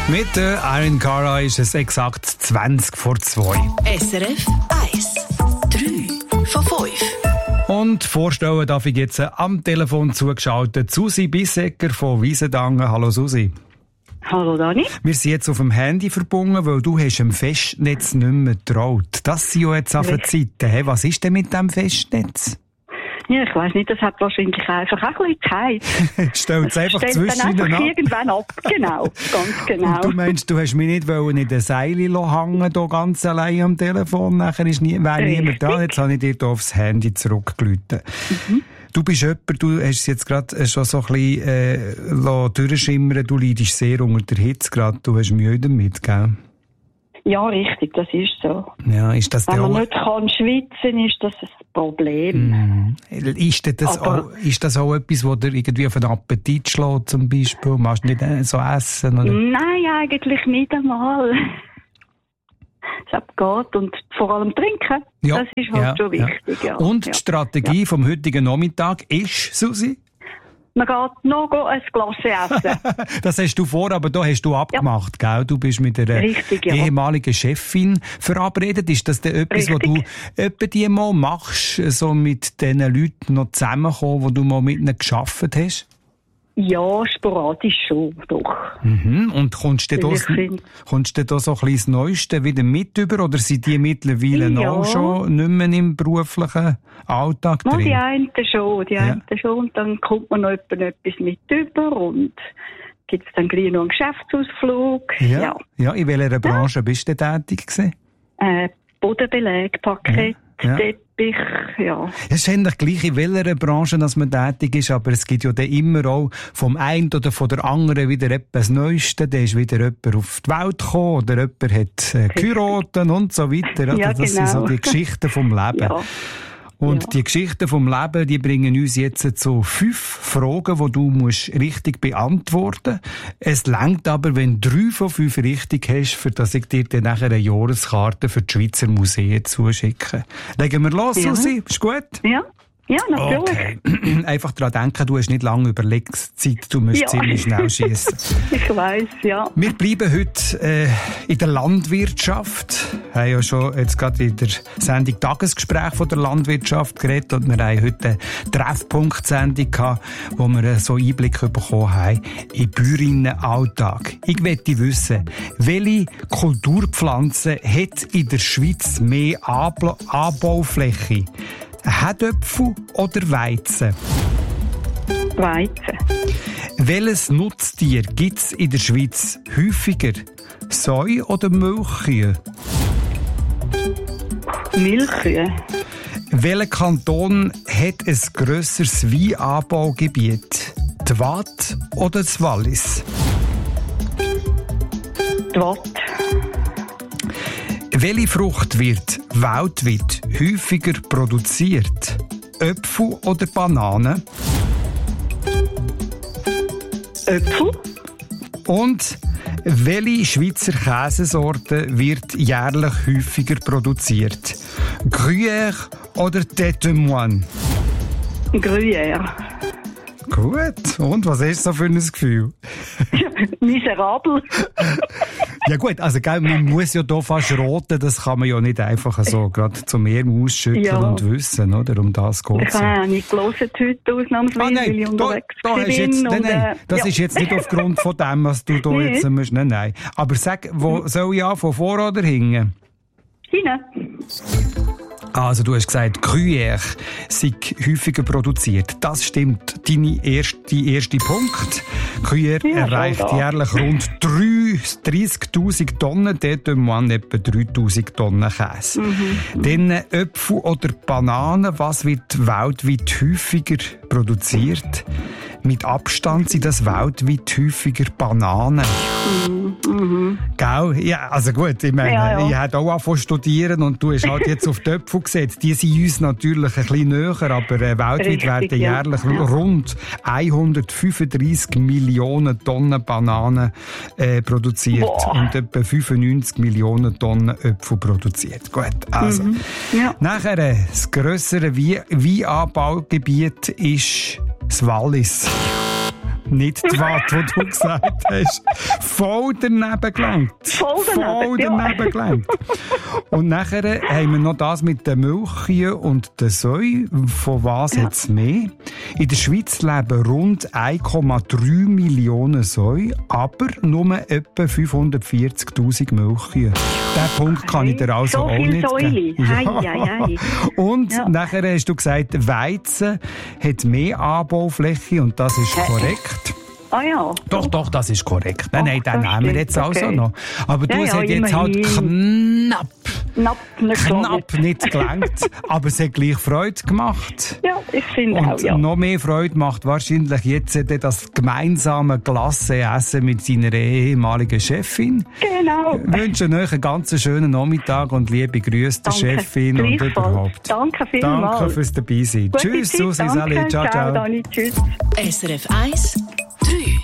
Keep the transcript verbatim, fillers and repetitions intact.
Mit der Iron Cara ist es exakt zwanzig vor zwei. S R F eins. drei von fünf. Und vorstellen darf ich jetzt am Telefon zugeschaltet Susi Bissegger von Wiesendangen. Hallo Susi. Hallo Dani. Wir sind jetzt auf dem Handy verbunden, weil du hast dem Festnetz nicht mehr getraut. Das sind ja jetzt auf der Zeiten. Hey, was ist denn mit dem Festnetz? Ja, ich weiss nicht, das hat wahrscheinlich einfach auch ein bisschen Zeit. Stellt es einfach Stellt zwischen dann einfach ab. irgendwann ab. Genau, ganz genau. Und du meinst, du hast mich nicht wollen in den Seilen hängen, hier ganz allein am Telefon. Nachher ist nie, wäre niemand da. Jetzt habe ich dir hier aufs Handy zurückgerufen. Mhm. Du bist jemand, du hast es jetzt gerade schon so ein bisschen äh, durchschimmern, du leidest sehr unter der Hitze gerade. Du hast Mühe damit, gell? Ja, richtig, das ist so. Ja, ist das Wenn man auch... nicht kann schwitzen, ist das ein Problem. Mm. Ist, das auch, ist das auch etwas, was dir irgendwie auf den Appetit schlägt, zum Beispiel? Machst du nicht so essen? Oder? Nein, eigentlich nicht einmal. Es geht und vor allem trinken, ja, das ist halt ja, schon wichtig. Ja. Ja. Und ja. die Strategie ja. vom heutigen Nachmittag ist, Susi? Man geht noch ein Glas essen. Das hast du vor, aber da hast du abgemacht, ja. gell? Du bist mit einer Richtig, ja. ehemaligen Chefin verabredet. Ist das denn etwas, was du etwa die mal machst, so mit diesen Leuten noch zusammenkommen, wo du mal mit ihnen gearbeitet hast? Ja, sporadisch schon, doch. Mhm. Und kommst du da, kommst du da so ein bisschen das Neueste wieder mit über, oder sind die mittlerweile ja. auch schon nicht mehr im beruflichen Alltag drin? Ja, die einen schon, die ja. einen schon. Und dann kommt man noch etwas mit über und gibt es dann gleich noch einen Geschäftsausflug. Ja, ja. ja. In welcher Branche ja. bist du tätig gewesen? Äh, Bodenbeleg, Parkett, ja. Teppich, ja. Es ist eigentlich gleich, in welcher Branche dass man tätig ist, aber es gibt ja dann immer auch vom einen oder von der anderen wieder etwas Neuestes. Da ist wieder jemand auf die Welt gekommen oder jemand hat äh, geheiratet und so weiter. Ja, das genau. sind so die Geschichten vom Leben. Ja. Und ja. die Geschichten vom Leben, die bringen uns jetzt zu fünf Fragen, die du musst richtig beantworten musst. Es reicht aber, wenn du drei von fünf richtig hast, für dass ich dir dann nachher eine Jahreskarte für die Schweizer Museen zuschicke. Legen wir los, ja. Susi? Ist gut? Ja. Ja, natürlich. Okay. Einfach daran denken, du hast nicht lange überlegt, Zeit, du musst ja. ziemlich schnell schiessen. Ich weiss, ja. Wir bleiben heute äh, in der Landwirtschaft. Wir haben ja schon jetzt gerade in der Sendung Tagesgespräch von der Landwirtschaft geredet und wir haben heute eine Treffpunkt-Sendung gehabt, wo wir so Einblick bekommen haben in Bäuerinnenalltag. Ich möchte wissen, welche Kulturpflanze hat in der Schweiz mehr Anbla- Anbaufläche? Herdöpfel oder Weizen? Weizen. Welches Nutztier gibt es in der Schweiz häufiger? Säu oder Milchkühe? Milchkühe. Welcher Kanton hat ein grösseres Weinanbaugebiet? Die Waadt oder das Wallis? Die Waadt. Welche Frucht wird weltweit häufiger produziert? Äpfel oder Bananen? Äpfel. Und welche Schweizer Käsesorte wird jährlich häufiger produziert? Gruyère oder Tête de Moine? Gruyère. Gut. Und was ist so für ein Gefühl? Miserabel. Ja gut, also gell, man muss ja hier fast roten, das kann man ja nicht einfach so gerade zum Meer ausschütteln ja. und wissen, oder? Um das geht es. Ich habe ja nicht gelesen heute ausnahmsweise, ah, nein, weil ich unterwegs da, da bin. jetzt, nein, und, nein, das ja. ist jetzt nicht aufgrund von dem, was du da nee. jetzt musst. Nein, nein. Aber sag, wo soll ich anfangen, vor oder hinten? Hinten. Also du hast gesagt, Gruyère sei häufiger produziert. Das stimmt. Deine erste, dein erster Punkt. Gruyère ja, erreicht jährlich rund dreißigtausend Tonnen, dort haben wir etwa dreitausend Tonnen Käse. Mhm. Dann Äpfel oder Bananen, was wird weltweit häufiger produziert? Mit Abstand sind das weltweit häufiger Bananen. Mhm. Gell? Ja, also gut, ich meine, ja, ja. ich habe auch angefangen zu studieren und du hast halt jetzt auf die Äpfel gesetzt. Die sind uns natürlich ein bisschen näher, aber äh, weltweit Richtig, werden jährlich ja. rund hundertfünfunddreissig Millionen Tonnen Bananen äh, produziert. Boah. Und etwa fünfundneunzig Millionen Tonnen Äpfel produziert. Gut, also. Mhm. Ja. Nachher, äh, das grössere Weinanbaugebiet ist das Wallis. nicht die Watt, die du gesagt hast. Voll daneben gelangt. Voll daneben, Voll daneben ja. gelangt. Und nachher haben wir noch das mit den Milchkühen und den Säu. Von was Ja. hat es mehr? In der Schweiz leben rund eins Komma drei Millionen Säu, aber nur etwa fünfhundertvierzigtausend Milchkühe. Den Punkt kann ich dir also so auch viel nicht Säule. geben. Hei, hei, hei. Und Ja. nachher hast du gesagt, Weizen hat mehr Anbaufläche und das ist korrekt. Ah ja. Doch, doch, das ist korrekt. Nein, nein, Ach, den das nehmen wir stimmt, jetzt also okay. noch. Aber du, Ja, es ja, hat jetzt halt immerhin. knapp, Knapp nicht knapp gelangt. nicht gelangt. Aber es hat gleich Freude gemacht. Ja, ich finde Und auch, ja. noch mehr Freude macht wahrscheinlich jetzt das gemeinsame Glasse-Essen mit seiner ehemaligen Chefin. Genau. Ich wünsche euch einen ganz schönen Nachmittag und liebe Grüße der Danke. Chefin und Gleichfalls. überhaupt. Danke vielmals. Danke fürs Dabeisein. Gute Tschüss, Zeit, Susi, danke. Sally, ciao, ciao. Dani, tschüss. S R F eins, drei.